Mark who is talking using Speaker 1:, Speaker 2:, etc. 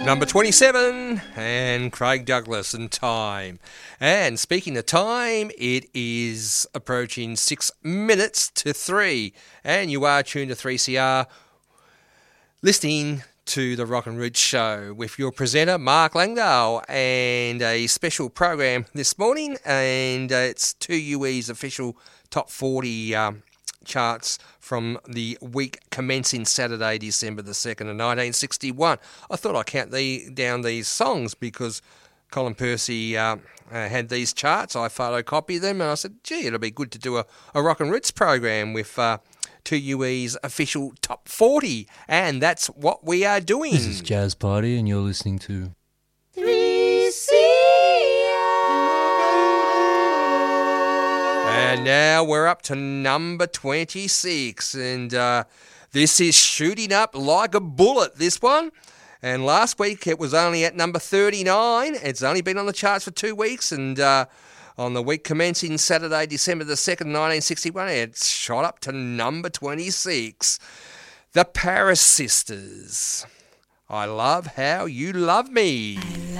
Speaker 1: Number 27, and Craig Douglas and Time. And speaking of time, it is approaching 6 minutes to 3, and you are tuned to 3CR, listening to the Rock and Roots Show with your presenter, Mark Langdale, and a special program this morning, and it's 2UE's official Top 40 charts from the week commencing Saturday, December the 2nd of 1961. I thought I'd count down these songs because Colin Percy had these charts. I photocopied them and I said, gee, it'll be good to do a Rock and Roots program with 2UE's official Top 40, and that's what we are doing.
Speaker 2: This is Jazz Party and you're listening to
Speaker 3: 3CR.
Speaker 1: And now we're up to number 26, and this is Shooting Up Like a Bullet, this one. And last week it was only at number 39. It's only been on the charts for 2 weeks, and on the week commencing Saturday, December the 2nd, 1961, it shot up to number 26. The Paris Sisters. I Love How You Love Me.